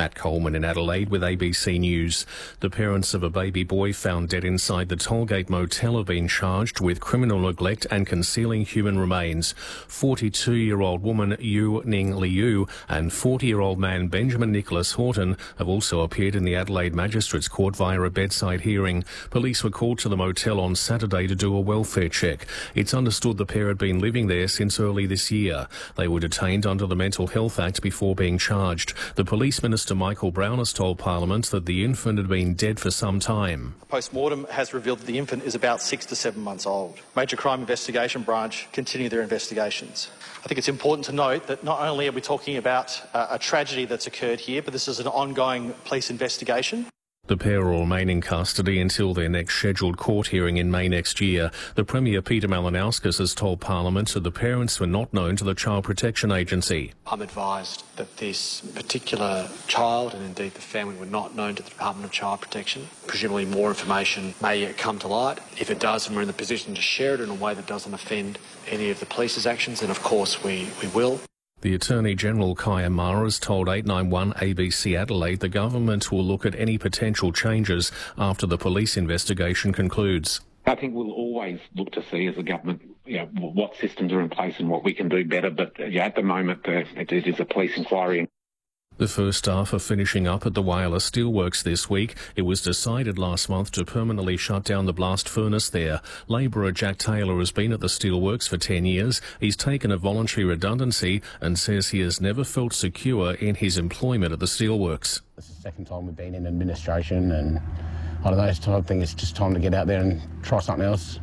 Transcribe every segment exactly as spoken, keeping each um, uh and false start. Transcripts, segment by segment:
Matt Coleman in Adelaide with A B C News. The parents of a baby boy found dead inside the Tollgate motel have been charged with criminal neglect and concealing human remains. forty-two-year-old woman Yu Ning Liu and forty-year-old man Benjamin Nicholas Horton have also appeared in the Adelaide Magistrates Court via a bedside hearing. Police were called to the motel on Saturday to do a welfare check. It's understood the pair had been living there since early this year. They were detained under the Mental Health Act before being charged. The Police Minister Michael Brown has told Parliament that the infant had been dead for some time. Post-mortem has revealed that the infant is about six to seven months old. Major Crime Investigation Branch continue their investigations. I think it's important to note that not only are we talking about uh, a tragedy that's occurred here, but this is an ongoing police investigation. The pair will remain in custody until their next scheduled court hearing in May next year. The Premier, Peter Malinauskas, has told Parliament that the parents were not known to the Child Protection Agency. I'm advised that this particular child and indeed the family were not known to the Department of Child Protection. Presumably more information may yet come to light. If it does and we're in the position to share it in a way that doesn't offend any of the police's actions, then of course we, we will. The Attorney-General Kaya Mara has told eight nine one A B C Adelaide the government will look at any potential changes after the police investigation concludes. I think we'll always look to see as a government, you know, what systems are in place and what we can do better. But uh, yeah, at the moment, uh, it, it is a police inquiry. The first staff are finishing up at the Whyalla Steelworks this week. It was decided last month to permanently shut down the blast furnace there. Labourer Jack Taylor has been at the steelworks for ten years. He's taken a voluntary redundancy and says he has never felt secure in his employment at the steelworks. It's the second time we've been in administration, and I don't know, it's time, I think it's just time to get out there and try something else.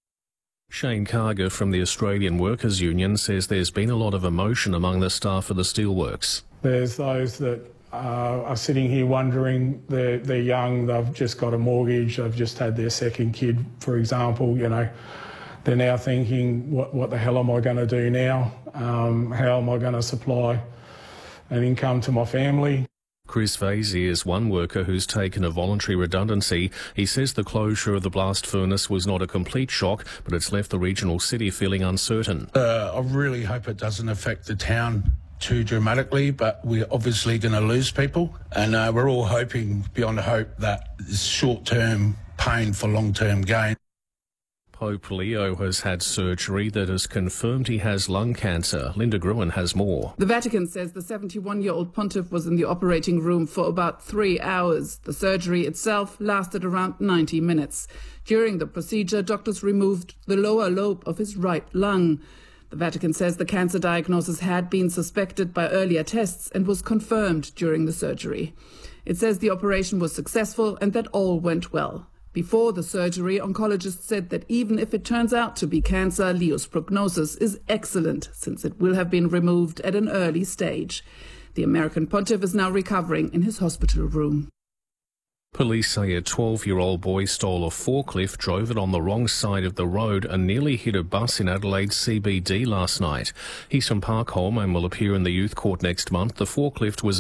Shane Carger from the Australian Workers Union says there's been a lot of emotion among the staff of the steelworks. There's those that uh, are sitting here wondering, they're, they're young, they've just got a mortgage, they've just had their second kid, for example, you know. They're now thinking, what, what the hell am I going to do now? Um, how am I going to supply an income to my family? Chris Vasey is one worker who's taken a voluntary redundancy. He says the closure of the blast furnace was not a complete shock, but it's left the regional city feeling uncertain. Uh, I really hope it doesn't affect the town too dramatically, but we're obviously going to lose people, and uh, we're all hoping beyond hope that it's short-term pain for long-term gain. Pope Leo has had surgery that has confirmed he has lung cancer. Linda Gruen has more. The Vatican says the seventy-one-year-old pontiff was in the operating room for about three hours. The surgery itself lasted around ninety minutes. During the procedure, doctors removed the lower lobe of his right lung. The Vatican says the cancer diagnosis had been suspected by earlier tests and was confirmed during the surgery. It says the operation was successful and that all went well. Before the surgery, oncologists said that even if it turns out to be cancer, Leo's prognosis is excellent since it will have been removed at an early stage. The American pontiff is now recovering in his hospital room. Police say a twelve-year-old boy stole a forklift, drove it on the wrong side of the road and nearly hit a bus in Adelaide C B D last night. He's from Parkholme and will appear in the youth court next month. The forklift was